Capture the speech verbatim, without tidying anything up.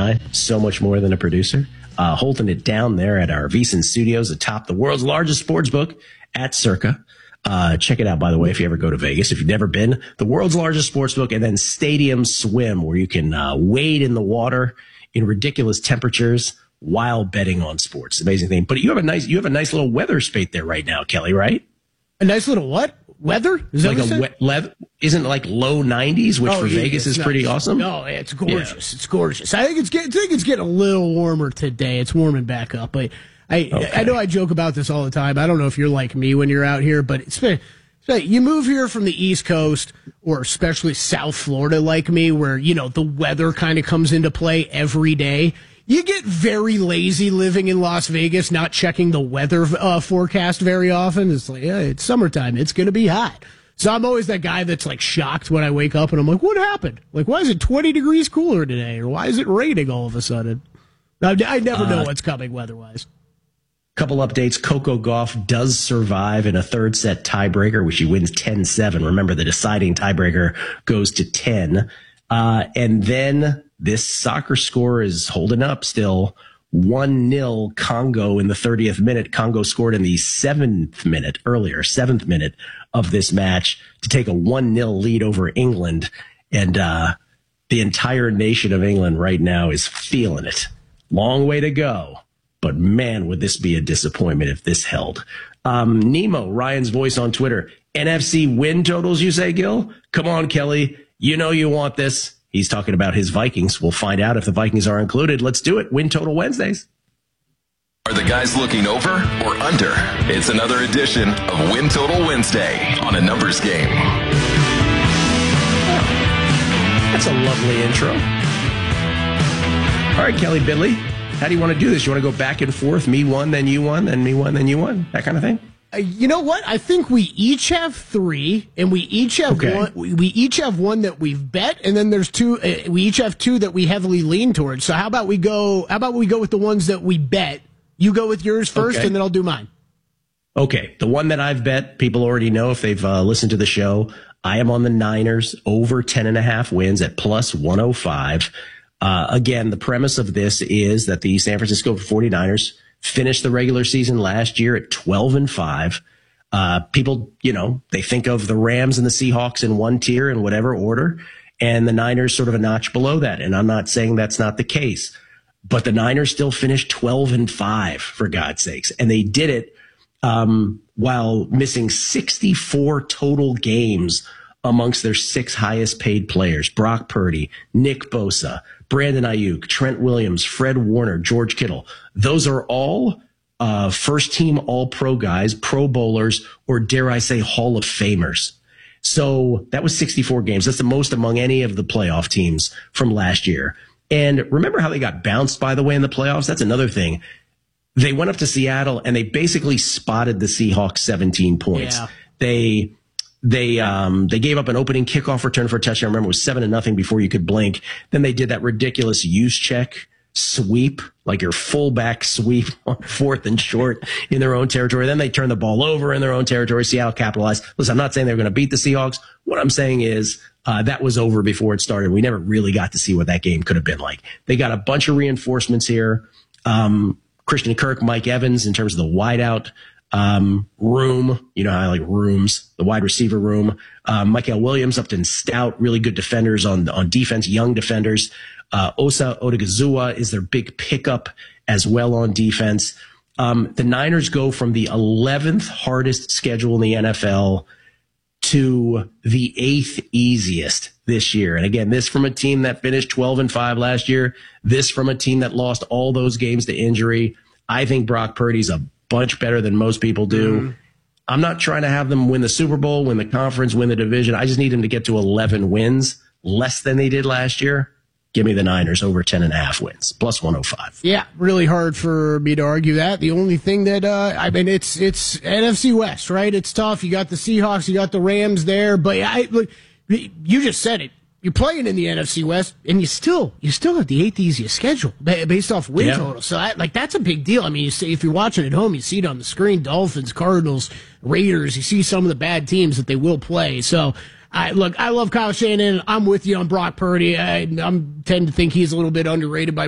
guy, so much more than a producer. Uh, holding it down there at our VSiN studios atop the world's largest sports book at Circa. Uh, check it out, by the way, if you ever go to Vegas. If you've never been, the world's largest sports book, and then Stadium Swim, where you can uh, wade in the water in ridiculous temperatures while betting on sports. Amazing thing. But you have a nice, you have a nice little weather spate there right now, Kelly, right? A nice little what? Weather? Is like a wet leather? Isn't it like low nineties, which oh, for yeah, Vegas is nice. Pretty awesome? No, it's gorgeous. Yeah. It's gorgeous. I think it's getting, I think it's getting a little warmer today. It's warming back up. But I, okay. I know I joke about this all the time. I don't know if you're like me when you're out here, but it's been, you move here from the East Coast, or especially South Florida like me, where, you know, the weather kind of comes into play every day. You get very lazy living in Las Vegas, not checking the weather uh, forecast very often. It's like, yeah, it's summertime. It's going to be hot. So I'm always that guy that's like shocked when I wake up and I'm like, what happened? Like, why is it twenty degrees cooler today? Or why is it raining all of a sudden? I, I never know uh, what's coming weather-wise. Couple updates. Coco Gauff does survive in a third set tiebreaker, which he wins ten seven. Remember, the deciding tiebreaker goes to ten. Uh, and then this soccer score is holding up still. one nil Congo in the thirtieth minute. Congo scored in the seventh minute earlier, seventh minute of this match to take a one nil lead over England. And uh, the entire nation of England right now is feeling it. Long way to go. But man, would this be a disappointment if this held. Um, Nemo, Ryan's voice on Twitter. N F C win totals, you say, Gil? Come on, Kelly. You know you want this. He's talking about his Vikings. We'll find out if the Vikings are included. Let's do it. Win total Wednesdays. Are the guys looking over or under? It's another edition of Win Total Wednesday on A Numbers Game. That's a lovely intro. All right, Kelly Bidley, how do you want to do this? You want to go back and forth? Me one, then you one, then me one, then you one? That kind of thing? Uh, you know what? I think we each have three, and we each have okay. one. We, we each have one that we've bet, and then there's two. Uh, we each have two that we heavily lean towards. So how about we go? How about we go with the ones that we bet? You go with yours first, okay. and then I'll do mine. Okay, the one that I've bet, people already know if they've uh, listened to the show. I am on the Niners over ten and a half wins at plus one oh five. Uh, again, the premise of this is that the San Francisco forty-niners finished the regular season last year at twelve and five. Uh, people, you know, they think of the Rams and the Seahawks in one tier in whatever order, and the Niners sort of a notch below that. And I'm not saying that's not the case, but the Niners still finished twelve and five, for God's sakes. And they did it, um, while missing sixty-four total games amongst their six highest paid players: Brock Purdy, Nick Bosa, Brandon Ayuk, Trent Williams, Fred Warner, George Kittle. Those are all uh, first-team All-Pro guys, Pro Bowlers, or dare I say Hall of Famers. So that was sixty-four games. That's the most among any of the playoff teams from last year. And remember how they got bounced, by the way, in the playoffs? That's another thing. They went up to Seattle, and they basically spotted the Seahawks seventeen points. Yeah. They... They um they gave up an opening kickoff return for a touchdown. I remember it was seven to nothing before you could blink. Then they did that ridiculous use check sweep, like your fullback sweep on fourth and short in their own territory. Then they turned the ball over in their own territory. Seattle capitalized. Listen, I'm not saying they were going to beat the Seahawks. What I'm saying is uh, that was over before it started. We never really got to see what that game could have been like. They got a bunch of reinforcements here. Um, Christian Kirk, Mike Evans in terms of the wideout Um, room, you know, I like rooms, the wide receiver room. Um, Michael Williams, Upton Stout, really good defenders on, on defense, young defenders. Uh, Osa Odigizua is their big pickup as well on defense. Um, the Niners go from the eleventh hardest schedule in the N F L to the eighth easiest this year. And again, this from a team that finished twelve and five last year. This from a team that lost all those games to injury. I think Brock Purdy's a bunch better than most people do. Mm-hmm. I'm not trying to have them win the Super Bowl, win the conference, win the division. I just need them to get to eleven wins, less than they did last year. Give me the Niners over ten and a half wins, plus one oh five. Yeah, really hard for me to argue that. The only thing that, uh, I mean, it's, it's N F C West, right? It's tough. You got the Seahawks, you got the Rams there, but I, look, you just said it. You're playing in the N F C West, and you still you still have the eighth easiest schedule based off win yeah. total. So, I, like, that's a big deal. I mean, you see, if you're watching at home, you see it on the screen: Dolphins, Cardinals, Raiders. You see some of the bad teams that they will play. So, I look, I love Kyle Shanahan. I'm with you on Brock Purdy. I I'm, tend to think he's a little bit underrated by